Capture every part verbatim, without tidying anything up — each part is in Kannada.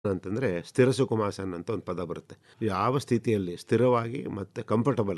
ಅಂತಂದರೆ ಸ್ಥಿರ ಸುಖಮಾಸನ ಅಂತ ಒಂದು ಪದ ಬರುತ್ತೆ. ಯಾವ ಸ್ಥಿತಿಯಲ್ಲಿ ಸ್ಥಿರವಾಗಿ ಮತ್ತು ಕಂಫರ್ಟಬಲ್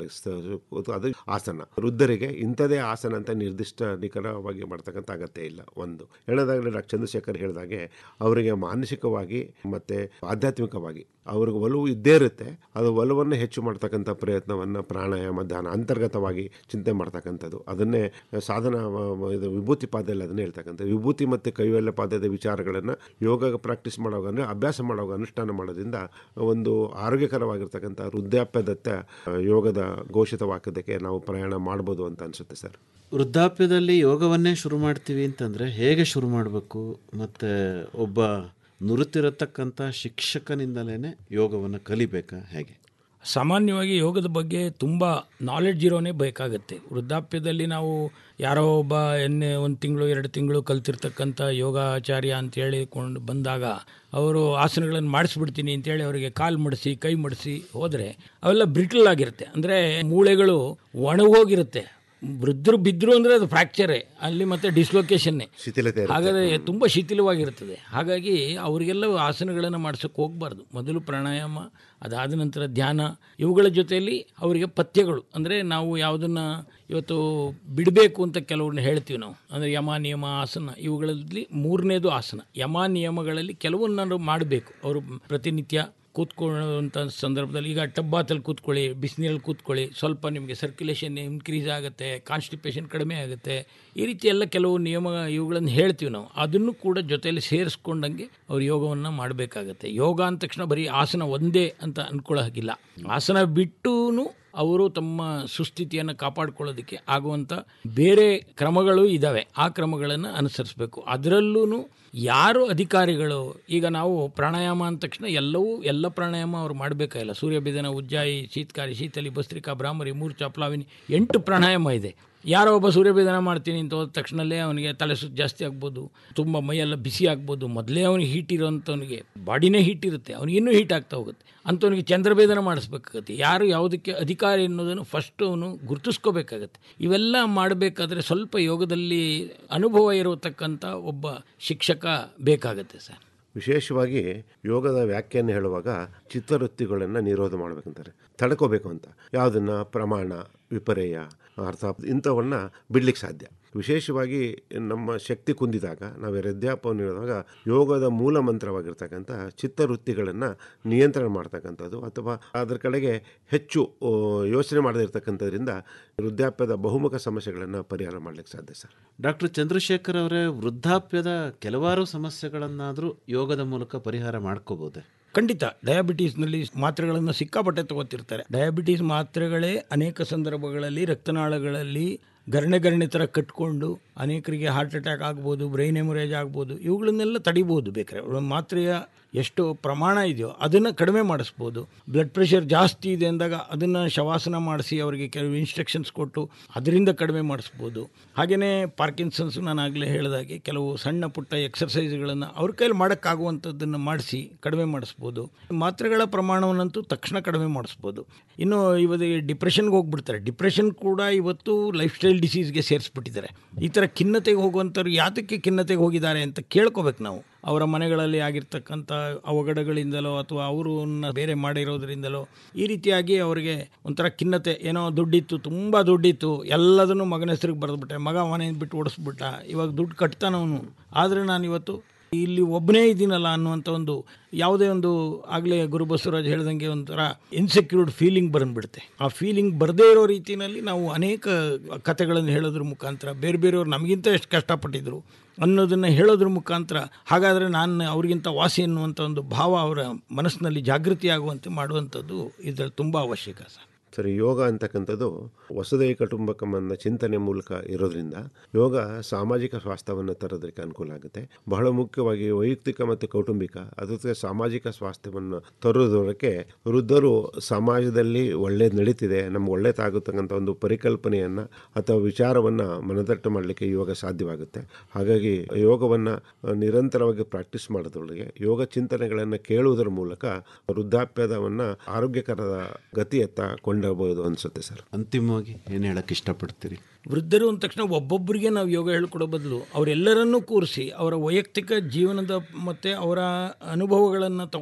ಅದು ಆಸನ. ವೃದ್ಧರಿಗೆ ಇಂಥದೇ ಆಸನ ಅಂತ ನಿರ್ದಿಷ್ಟ ನಿಖರವಾಗಿ ಮಾಡ್ತಕ್ಕಂಥ ಅಗತ್ಯ ಇಲ್ಲ. ಒಂದು ಹೇಳೋದಾಗಲೇ ಡಾಕ್ಟರ್ ಚಂದ್ರಶೇಖರ್ ಹೇಳಿದಾಗೆ ಅವರಿಗೆ ಮಾನಸಿಕವಾಗಿ ಮತ್ತು ಆಧ್ಯಾತ್ಮಿಕವಾಗಿ ಅವ್ರಿಗೆ ಒಲವು ಇದ್ದೇ ಇರುತ್ತೆ. ಅದು ಒಲವನ್ನು ಹೆಚ್ಚು ಮಾಡ್ತಕ್ಕಂಥ ಪ್ರಯತ್ನವನ್ನು ಪ್ರಾಣಾಯಾಮ ಧ್ಯಾನ ಅಂತರ್ಗತವಾಗಿ ಚಿಂತೆ ಮಾಡ್ತಕ್ಕಂಥದ್ದು, ಅದನ್ನೇ ಸಾಧನ ಇದು ವಿಭೂತಿ ಪಾದದಲ್ಲಿ ಅದನ್ನೇ ಹೇಳ್ತಕ್ಕಂಥ ವಿಭೂತಿ ಮತ್ತು ಕೈವಲ್ಯ ಪಾದದ ವಿಚಾರಗಳನ್ನು ಯೋಗ ಪ್ರಾಕ್ಟೀಸ್ ಮಾಡುವಾಗ ಅಂದರೆ ಅಭ್ಯಾಸ ಮಾಡುವಾಗ ಅನುಷ್ಠಾನ ಮಾಡೋದ್ರಿಂದ ಒಂದು ಆರೋಗ್ಯಕರವಾಗಿರ್ತಕ್ಕಂಥ ವೃದ್ಧಾಪ್ಯದತ್ತ ಯೋಗದ ಘೋಷಿತ ವಾಕ್ಯದಕ್ಕೆ ನಾವು ಪ್ರಯಾಣ ಮಾಡ್ಬೋದು ಅಂತ ಅನಿಸುತ್ತೆ ಸರ್. ವೃದ್ಧಾಪ್ಯದಲ್ಲಿ ಯೋಗವನ್ನೇ ಶುರು ಮಾಡ್ತೀವಿ ಅಂತಂದರೆ ಹೇಗೆ ಶುರು ಮಾಡಬೇಕು? ಮತ್ತು ಒಬ್ಬ ನುರಿತಿರತಕ್ಕಂಥ ಶಿಕ್ಷಕನಿಂದಲೇ ಯೋಗವನ್ನು ಕಲಿಬೇಕಾ, ಹೇಗೆ? ಸಾಮಾನ್ಯವಾಗಿ ಯೋಗದ ಬಗ್ಗೆ ತುಂಬ ನಾಲೆಡ್ಜ್ ಇರೋನೇ ಬೇಕಾಗುತ್ತೆ. ವೃದ್ಧಾಪ್ಯದಲ್ಲಿ ನಾವು ಯಾರೋ ಒಬ್ಬ ಎನ್ನೆ ಒಂದು ತಿಂಗಳು ಎರಡು ತಿಂಗಳು ಕಲ್ತಿರ್ತಕ್ಕಂಥ ಯೋಗಾಚಾರ್ಯ ಅಂತೇಳಿ ಕೊಂಡು ಬಂದಾಗ ಅವರು ಆಸನಗಳನ್ನು ಮಾಡಿಸ್ಬಿಡ್ತೀನಿ ಅಂತೇಳಿ ಅವರಿಗೆ ಕಾಲು ಮಡಿಸಿ ಕೈ ಮಡಿಸಿ ಹೋದರೆ ಅವೆಲ್ಲ ಬ್ರಿಟಲ್ ಆಗಿರುತ್ತೆ. ಅಂದರೆ ಮೂಳೆಗಳು ಒಣಗೋಗಿರುತ್ತೆ. ವೃದ್ಧರು ಬಿದ್ದರು ಅಂದರೆ ಅದು ಫ್ರ್ಯಾಕ್ಚರೇ ಅಲ್ಲಿ, ಮತ್ತು ಡಿಸ್ಲೊಕೇಶನ್ನೇ. ಹಾಗಾದರೆ ತುಂಬ ಶಿಥಿಲವಾಗಿರ್ತದೆ. ಹಾಗಾಗಿ ಅವರಿಗೆಲ್ಲ ಆಸನಗಳನ್ನು ಮಾಡ್ಸೋಕ್ಕೆ ಹೋಗಬಾರ್ದು. ಮೊದಲು ಪ್ರಾಣಾಯಾಮ, ಅದಾದ ನಂತರ ಧ್ಯಾನ, ಇವುಗಳ ಜೊತೆಯಲ್ಲಿ ಅವರಿಗೆ ಪಥ್ಯಗಳು, ಅಂದರೆ ನಾವು ಯಾವುದನ್ನು ಇವತ್ತು ಬಿಡಬೇಕು ಅಂತ ಕೆಲವ್ರನ್ನ ಹೇಳ್ತೀವಿ ನಾವು, ಅಂದರೆ ಯಮ ನಿಯಮ ಆಸನ, ಇವುಗಳಲ್ಲಿ ಮೂರನೇದು ಆಸನ. ಯಮ ನಿಯಮಗಳಲ್ಲಿ ಕೆಲವನ್ನ ಮಾಡಬೇಕು ಅವರು ಪ್ರತಿನಿತ್ಯ ಕೂತ್ಕೊಳ್ಳುವಂಥ ಸಂದರ್ಭದಲ್ಲಿ. ಈಗ ಟಬ್ಬಾತಲ್ಲಿ ಕೂತ್ಕೊಳ್ಳಿ, ಬಿಸಿನೀರಲ್ಲಿ ಕೂತ್ಕೊಳ್ಳಿ, ಸ್ವಲ್ಪ ನಿಮಗೆ ಸರ್ಕ್ಯುಲೇಷನ್ ಇನ್ಕ್ರೀಸ್ ಆಗುತ್ತೆ, ಕಾನ್ಸ್ಟಿಪೇಷನ್ ಕಡಿಮೆ ಆಗುತ್ತೆ. ಈ ರೀತಿ ಎಲ್ಲ ಕೆಲವು ನಿಯಮ ಇವುಗಳನ್ನು ಹೇಳ್ತೀವಿ ನಾವು. ಅದನ್ನು ಕೂಡ ಜೊತೆಯಲ್ಲಿ ಸೇರಿಸ್ಕೊಂಡಂಗೆ ಅವ್ರು ಯೋಗವನ್ನು ಮಾಡಬೇಕಾಗತ್ತೆ. ಯೋಗ ಅಂದ ತಕ್ಷಣ ಬರೀ ಆಸನ ಒಂದೇ ಅಂತ ಅಂದ್ಕೊಳ್ಳೋ ಹಾಗಿಲ್ಲ. ಆಸನ ಬಿಟ್ಟೂ ಅವರು ತಮ್ಮ ಸುಸ್ಥಿತಿಯನ್ನು ಕಾಪಾಡಿಕೊಳ್ಳೋದಕ್ಕೆ ಆಗುವಂಥ ಬೇರೆ ಕ್ರಮಗಳು ಇದ್ದಾವೆ. ಆ ಕ್ರಮಗಳನ್ನು ಅನುಸರಿಸಬೇಕು. ಅದರಲ್ಲೂ ಯಾರು ಅಧಿಕಾರಿಗಳು, ಈಗ ನಾವು ಪ್ರಾಣಾಯಾಮ ಅಂದ ತಕ್ಷಣ ಎಲ್ಲವೂ ಎಲ್ಲ ಪ್ರಾಣಾಯಾಮ ಅವ್ರು ಮಾಡಬೇಕಾಗಿಲ್ಲ. ಸೂರ್ಯಭೇದನ, ಉಜ್ಜಾಯಿ, ಶೀತಕಾರಿ, ಶೀತಲಿ, ಭಸ್ತ್ರಿಕಾ, ಭ್ರಾಮರಿ, ಮೂರ್ಛಾ, ಪ್ಲಾವಿನಿ, ಎಂಟು ಪ್ರಾಣಾಯಾಮ ಇದೆ. ಯಾರೋ ಒಬ್ಬ ಸೂರ್ಯಭೇದನ ಮಾಡ್ತೀನಿ ಅಂತ ಹೋದ ತಕ್ಷಣಲ್ಲೇ ಅವನಿಗೆ ತಲೆ ಸುತ್ತು ಜಾಸ್ತಿ ಆಗ್ಬೋದು, ತುಂಬ ಮೈಯೆಲ್ಲ ಬಿಸಿ ಆಗ್ಬೋದು. ಮೊದಲೇ ಅವನಿಗೆ ಹೀಟ್ ಇರೋಂಥವನಿಗೆ ಬಾಡಿನೇ ಹೀಟ್ ಇರುತ್ತೆ, ಅವನಿಗೆ ಇನ್ನೂ ಹೀಟ್ ಆಗ್ತಾ ಹೋಗುತ್ತೆ. ಅಂಥವನಿಗೆ ಚಂದ್ರಭೇದನ ಮಾಡಿಸ್ಬೇಕಾಗತ್ತೆ. ಯಾರು ಯಾವುದಕ್ಕೆ ಅಧಿಕಾರಿ ಅನ್ನೋದನ್ನು ಫಸ್ಟ್ ಅವನು ಗುರುತಿಸ್ಕೋಬೇಕಾಗತ್ತೆ. ಇವೆಲ್ಲ ಮಾಡಬೇಕಾದ್ರೆ ಸ್ವಲ್ಪ ಯೋಗದಲ್ಲಿ ಅನುಭವ ಇರತಕ್ಕಂಥ ಒಬ್ಬ ಶಿಕ್ಷಕ ಬೇಕಾಗತ್ತೆ ಸರ್. ವಿಶೇಷವಾಗಿ ಯೋಗದ ವ್ಯಾಖ್ಯಾನ ಹೇಳುವಾಗ ಚಿತ್ತವೃತ್ತಿಗಳನ್ನು ನಿರೋಧ ಮಾಡಬೇಕಂತಾರೆ, ತಡ್ಕೋಬೇಕು ಅಂತ. ಯಾವುದನ್ನು ಪ್ರಮಾಣ, ವಿಪರ್ಯಯ, ಅರ್ಥ ಇಂಥವನ್ನ ಬಿಡ್ಲಿಕ್ಕೆ ಸಾಧ್ಯ. ವಿಶೇಷವಾಗಿ ನಮ್ಮ ಶಕ್ತಿ ಕುಂದಿದಾಗ, ನಾವು ವೃದ್ಧಾಪ್ಯವನ್ನು ಹೇಳಿದಾಗ ಯೋಗದ ಮೂಲ ಮಂತ್ರವಾಗಿರ್ತಕ್ಕಂಥ ಚಿತ್ತವೃತ್ತಿಗಳನ್ನು ನಿಯಂತ್ರಣ ಮಾಡ್ತಕ್ಕಂಥದ್ದು ಅಥವಾ ಅದರ ಕಡೆಗೆ ಹೆಚ್ಚು ಯೋಚನೆ ಮಾಡದೇ ಇರತಕ್ಕಂಥದ್ರಿಂದ ವೃದ್ಧಾಪ್ಯದ ಬಹುಮುಖ ಸಮಸ್ಯೆಗಳನ್ನು ಪರಿಹಾರ ಮಾಡಲಿಕ್ಕೆ ಸಾಧ್ಯ ಸರ್. ಡಾಕ್ಟರ್ ಚಂದ್ರಶೇಖರ್ ಅವರೇ, ವೃದ್ಧಾಪ್ಯದ ಕೆಲವಾರು ಸಮಸ್ಯೆಗಳನ್ನಾದರೂ ಯೋಗದ ಮೂಲಕ ಪರಿಹಾರ ಮಾಡ್ಕೋಬೋದೆ? ಖಂಡಿತ. ಡಯಾಬಿಟೀಸ್ನಲ್ಲಿ ಮಾತ್ರೆಗಳನ್ನು ಸಿಕ್ಕಾಪಟ್ಟೆ ತಗೋತಿರ್ತಾರೆ. ಡಯಾಬಿಟೀಸ್ ಮಾತ್ರೆಗಳೇ ಅನೇಕ ಸಂದರ್ಭಗಳಲ್ಲಿ ರಕ್ತನಾಳಗಳಲ್ಲಿ ಗರಣೆ ಗರಣೆ ಥರ ಕಟ್ಕೊಂಡು ಅನೇಕರಿಗೆ ಹಾರ್ಟ್ ಅಟ್ಯಾಕ್ ಆಗ್ಬೋದು, ಬ್ರೈನ್ ಹೆಮೊರೇಜ್ ಆಗ್ಬೋದು. ಇವುಗಳನ್ನೆಲ್ಲ ತಡಿಬೋದು. ಬೇಕಾದ್ರೆ ಮಾತ್ರೆಯ ಎಷ್ಟು ಪ್ರಮಾಣ ಇದೆಯೋ ಅದನ್ನು ಕಡಿಮೆ ಮಾಡಿಸ್ಬೋದು. ಬ್ಲಡ್ ಪ್ರೆಷರ್ ಜಾಸ್ತಿ ಇದೆ ಅಂದಾಗ ಅದನ್ನು ಶವಾಸನ ಮಾಡಿಸಿ ಅವರಿಗೆ ಕೆಲವು ಇನ್ಸ್ಟ್ರಕ್ಷನ್ಸ್ ಕೊಟ್ಟು ಅದರಿಂದ ಕಡಿಮೆ ಮಾಡಿಸ್ಬೋದು. ಹಾಗೆಯೇ ಪಾರ್ಕಿನ್ಸನ್ಸ್, ನಾನು ಆಗಲೇ ಹೇಳಿದಾಗೆ ಕೆಲವು ಸಣ್ಣ ಪುಟ್ಟ ಎಕ್ಸರ್ಸೈಸ್ಗಳನ್ನು ಅವ್ರ ಕೈಲಿ ಮಾಡೋಕ್ಕಾಗುವಂಥದ್ದನ್ನು ಮಾಡಿಸಿ ಕಡಿಮೆ ಮಾಡಿಸ್ಬೋದು. ಮಾತ್ರೆಗಳ ಪ್ರಮಾಣವನ್ನಂತೂ ತಕ್ಷಣ ಕಡಿಮೆ ಮಾಡಿಸ್ಬೋದು. ಇನ್ನು ಇವತ್ತು ಡಿಪ್ರೆಷನ್ಗೆ ಹೋಗ್ಬಿಡ್ತಾರೆ. ಡಿಪ್ರೆಷನ್ ಕೂಡ ಇವತ್ತು ಲೈಫ್ ಸ್ಟೈಲ್ ಡಿಸೀಸ್ಗೆ ಸೇರಿಸ್ಬಿಟ್ಟಿದ್ದಾರೆ. ಈ ಥರ ಖಿನ್ನತೆಗೆ ಹೋಗುವಂಥವ್ರು ಯಾತಕ್ಕೆ ಖಿನ್ನತೆಗೆ ಹೋಗಿದ್ದಾರೆ ಅಂತ ಕೇಳ್ಕೋಬೇಕು ನಾವು. ಅವರ ಮನೆಗಳಲ್ಲಿ ಆಗಿರ್ತಕ್ಕಂಥ ಅವಘಡಗಳಿಂದಲೋ ಅಥವಾ ಅವರನ್ನ ಬೇರೆ ಮಾಡಿರೋದ್ರಿಂದಲೋ ಈ ರೀತಿಯಾಗಿ ಅವರಿಗೆ ಒಂಥರ ಖಿನ್ನತೆ, ಏನೋ ದುಡ್ಡಿತ್ತು, ತುಂಬ ದುಡ್ಡಿತ್ತು, ಎಲ್ಲದನ್ನು ಮಗನ ಹೆಸರಿಗೆ ಬರೆದ್ಬಿಟ್ಟೆ, ಮಗ ಮನೆಯಿಂದ ಬಿಟ್ಟು ಓಡಿಸ್ಬಿಟ್ಟ, ಇವಾಗ ದುಡ್ಡು ಕಟ್ತಾನವನು, ಆದರೆ ನಾನು ಇವತ್ತು ಇಲ್ಲಿ ಒಬ್ಬನೇ ಇದ್ದೀನಲ್ಲ ಅನ್ನುವಂಥ ಒಂದು ಯಾವುದೇ ಒಂದು, ಆಗಲೇ ಗುರು ಬಸವರಾಜ್ ಹೇಳ್ದಂಗೆ ಒಂಥರ ಇನ್ಸೆಕ್ಯೂರ್ಡ್ ಫೀಲಿಂಗ್ ಬಂದುಬಿಡುತ್ತೆ. ಆ ಫೀಲಿಂಗ್ ಬರದೇ ಇರೋ ರೀತಿಯಲ್ಲಿ ನಾವು ಅನೇಕ ಕಥೆಗಳನ್ನು ಹೇಳೋದ್ರ ಮುಖಾಂತರ ಬೇರೆ ಬೇರೆಯವ್ರು ನಮಗಿಂತ ಎಷ್ಟು ಕಷ್ಟಪಟ್ಟಿದ್ರು ಅನ್ನೋದನ್ನು ಹೇಳೋದ್ರ ಮುಖಾಂತರ, ಹಾಗಾದರೆ ನಾನು ಅವ್ರಿಗಿಂತ ವಾಸಿ ಅನ್ನುವಂಥ ಒಂದು ಭಾವ ಅವರ ಮನಸ್ಸಿನಲ್ಲಿ ಜಾಗೃತಿ ಆಗುವಂತೆ ಮಾಡುವಂಥದ್ದು ಇದರಲ್ಲಿ ತುಂಬ ಅವಶ್ಯಕ ಸರ್. ಸರಿ, ಯೋಗ ಅಂತಕ್ಕಂಥದ್ದು ವಸುದೈವ ಕುಟುಂಬಕಂ ಅನ್ನೋ ಚಿಂತನೆ ಮೂಲಕ ಇರೋದ್ರಿಂದ ಯೋಗ ಸಾಮಾಜಿಕ ಸ್ವಾಸ್ಥ್ಯವನ್ನು ತರೋದಕ್ಕೆ ಅನುಕೂಲ ಆಗುತ್ತೆ. ಬಹಳ ಮುಖ್ಯವಾಗಿ ವೈಯಕ್ತಿಕ ಮತ್ತು ಕೌಟುಂಬಿಕ ಅದಕ್ಕೆ ಸಾಮಾಜಿಕ ಸ್ವಾಸ್ಥ್ಯವನ್ನು ತರೋದಕ್ಕೆ ವೃದ್ಧರು ಸಮಾಜದಲ್ಲಿ ಒಳ್ಳೇದು ನಡೀತಿದೆ, ನಮ್ಗೆ ಒಳ್ಳೇದಾಗತಕ್ಕಂಥ ಒಂದು ಪರಿಕಲ್ಪನೆಯನ್ನು ಅಥವಾ ವಿಚಾರವನ್ನು ಮನದಟ್ಟು ಮಾಡಲಿಕ್ಕೆ ಯೋಗ ಸಾಧ್ಯವಾಗುತ್ತೆ. ಹಾಗಾಗಿ ಯೋಗವನ್ನು ನಿರಂತರವಾಗಿ ಪ್ರಾಕ್ಟೀಸ್ ಮಾಡೋದ್ರೊಳಗೆ ಯೋಗ ಚಿಂತನೆಗಳನ್ನು ಕೇಳುವುದರ ಮೂಲಕ ವೃದ್ಧಾಪ್ಯದವನ್ನು ಆರೋಗ್ಯಕರದ ಗತಿಯತ್ತ ಕೊಂಡ ಬಹುದು ಅನ್ಸುತ್ತೆ ಸರ್. ಅಂತಿಮವಾಗಿ ಏನು ಹೇಳಕ್ಕೆ ಇಷ್ಟಪಡ್ತೀರಿ? ವೃದ್ಧರು ಅಂದ ತಕ್ಷಣ ಒಬ್ಬೊಬ್ಬರಿಗೆ ನಾವು ಯೋಗ ಹೇಳ್ಕೊಡೋ ಬದಲು ಅವರೆಲ್ಲರನ್ನೂ ಕೂರಿಸಿ ಅವರ ವೈಯಕ್ತಿಕ ಜೀವನದ ಮತ್ತು ಅವರ ಅನುಭವಗಳನ್ನು